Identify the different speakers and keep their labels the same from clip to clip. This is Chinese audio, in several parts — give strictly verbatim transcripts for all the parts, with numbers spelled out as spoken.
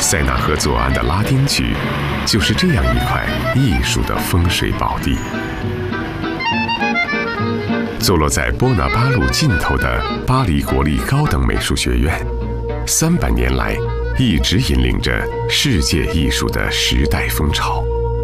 Speaker 1: 塞纳河左岸的拉丁区，就是这样一块艺术的风水宝地。坐落在波拿巴路尽头的巴黎国立高等美术学院，三百年来一直引领着世界艺术的时代风潮。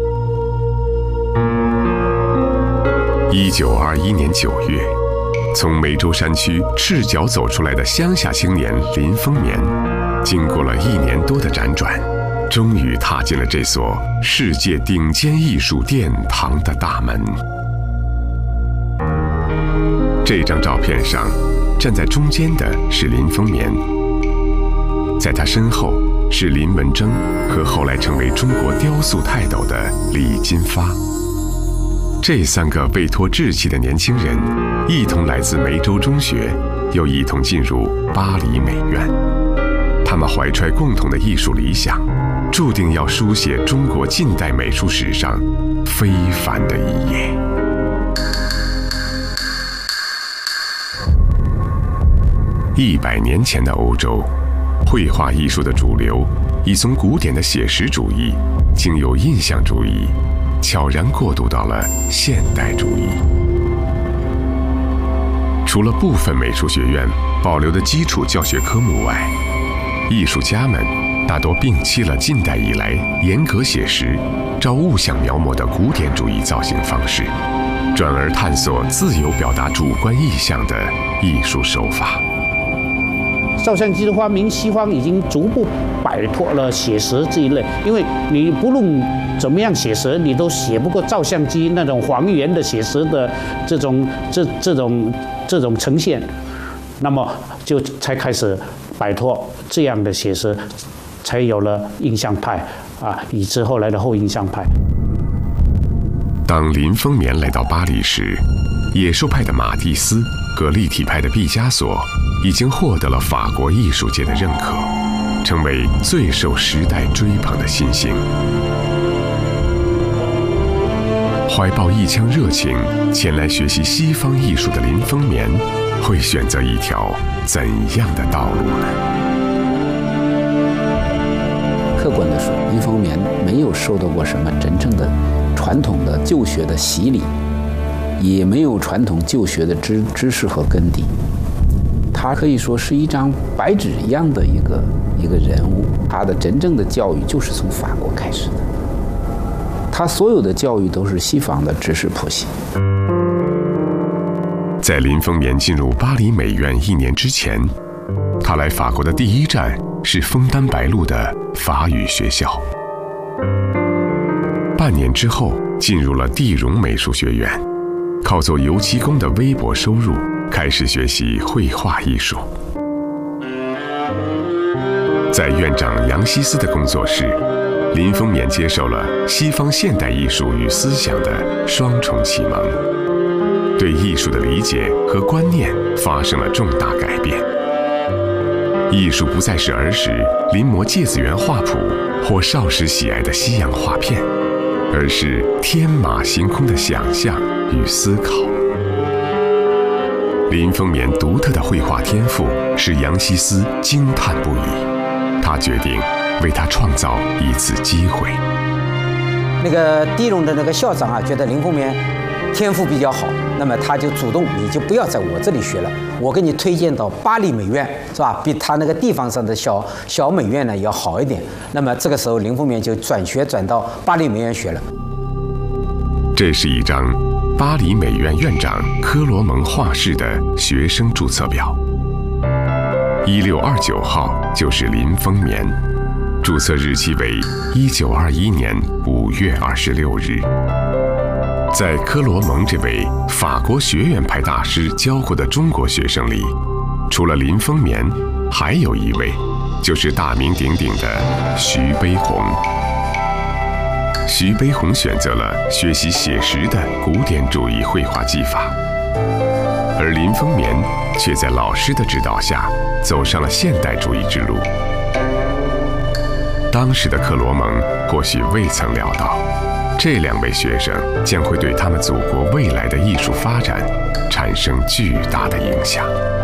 Speaker 1: 一九二一年九月，从梅州山区赤脚走出来的乡下青年林风眠，经过了一年多的辗转，终于踏进了这所世界顶尖艺术殿堂的大门。这张照片上，站在中间的是林风眠，在他身后是林文征和后来成为中国雕塑泰斗的李金发。这三个未脱稚气的年轻人，一同来自梅州中学，又一同进入巴黎美院。他们怀揣共同的艺术理想，注定要书写中国近代美术史上非凡的一页。一百年前的欧洲，绘画艺术的主流已从古典的写实主义，经由印象主义，悄然过渡到了现代主义。除了部分美术学院保留的基础教学科目外，艺术家们大多摒弃了近代以来严格写实、照物象描摹的古典主义造型方式，转而探索自由表达主观意象的艺术手法。
Speaker 2: 照相机的发明，西方已经逐步摆脱了写实这一类，因为你不论怎么样写实，你都写不过照相机那种还原的写实的这种这这种这种呈现，那么就才开始摆脱这样的写实，才有了印象派啊，以至后来的后印象派。
Speaker 1: 当林风眠来到巴黎时，野兽派的马蒂斯和立体派的毕加索已经获得了法国艺术界的认可，成为最受时代追捧的新星。怀抱一腔热情前来学习西方艺术的林风眠，会选择一条怎样的道路呢？
Speaker 3: 客观地说，林风眠没有受到过什么真正的传统的旧学的洗礼，也没有传统旧学的知知识和根底。他可以说是一张白纸一样的一个一个人物，他的真正的教育就是从法国开始的，他所有的教育都是西方的知识谱系。
Speaker 1: 在林风眠进入巴黎美院一年之前，他来法国的第一站是枫丹白露的法语学校。半年之后，进入了地荣美术学院，靠做油漆工的微薄收入，开始学习绘画艺术。在院长杨希思的工作室，林风眠接受了西方现代艺术与思想的双重启蒙，对艺术的理解和观念发生了重大改变。艺术不再是儿时临摹芥子园画谱或少时喜爱的西洋画片，而是天马行空的想象与思考。林风眠独特的绘画天赋使杨希思惊叹不已，他决定为他创造一次机会。
Speaker 4: 那个地荣的那个校长啊，觉得林风眠天赋比较好，那么他就主动，你就不要在我这里学了，我给你推荐到巴黎美院，是吧？比他那个地方上的小小美院呢要好一点。那么这个时候，林风眠就转学转到巴黎美院学了。
Speaker 1: 这是一张巴黎美院院长科罗蒙画室的学生注册表，一六二九号就是林风眠，注册日期为一九二一年五月二十六日。在科罗蒙这位法国学院派大师教过的中国学生里，除了林风眠，还有一位，就是大名鼎鼎的徐悲鸿。徐悲鸿选择了学习写实的古典主义绘画技法，而林风眠却在老师的指导下走上了现代主义之路。当时的克罗蒙或许未曾料到，这两位学生将会对他们祖国未来的艺术发展产生巨大的影响。